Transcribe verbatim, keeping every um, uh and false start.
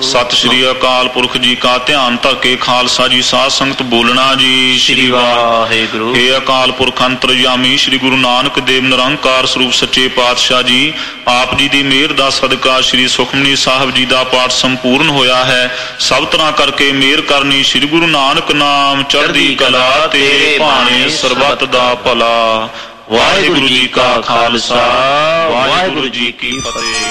ਸਤਿ ਸ਼੍ਰੀ ਅਕਾਲ ਪੁਰਖ ਜੀ ਕਾ ਧਿਆਨ ਧਰ ਕੇ ਖਾਲਸਾ ਜੀ ਸਾਧ ਸੰਗਤ ਬੋਲਣਾ ਜੀ। ਸ਼੍ਰੀ ਵਾਹਿਗੁਰੂ। हे ਅਕਾਲ ਪੁਰਖ ਅੰਤਰਜਾਮੀ ਸ਼੍ਰੀ ਗੁਰੂ ਨਾਨਕ ਦੇਵ ਨਿਰੰਕਾਰ ਸਰੂਪ ਸੱਚੇ ਪਾਤਸ਼ਾਹ ਜੀ, ਆਪ ਜੀ ਦੀ ਮਿਹਰ ਦਾ ਸਦਕਾ ਸ਼੍ਰੀ ਸੁਖਮਨੀ ਸਾਹਿਬ ਜੀ ਦਾ ਪਾਠ ਸੰਪੂਰਨ ਹੋਇਆ ਹੈ। ਸਭ ਤਰ੍ਹਾਂ ਕਰਕੇ ਮਿਹਰ ਕਰਨੀ ਸ਼੍ਰੀ ਗੁਰੂ ਨਾਨਕ ਨਾਮ ਚੜ੍ਹਦੀ ਕਲਾ, ਤੇਰੇ ਭਾਣੇ ਸਰਬੱਤ ਦਾ ਭਲਾ। ਵਾਹਿਗੁਰੂ ਜੀ ਕਾ ਖਾਲਸਾ, ਵਾਹਿਗੁਰੂ ਜੀ ਕੀ ਫਤਿਹ।